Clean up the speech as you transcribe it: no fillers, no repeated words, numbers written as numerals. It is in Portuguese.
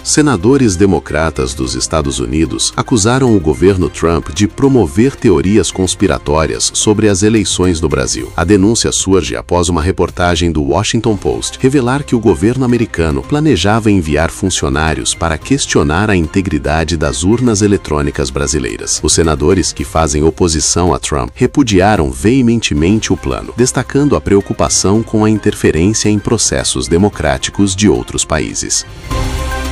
Senadores democratas dos Estados Unidos acusaram o governo Trump de promover teorias conspiratórias sobre as eleições no Brasil. A denúncia surge após uma reportagem do Washington Post revelar que o governo americano planejava enviar funcionários para questionar a integridade das urnas eletrônicas brasileiras. Os senadores que fazem oposição a Trump repudiaram veementemente o plano, destacando a preocupação com a interferência em processos democráticos de outros países.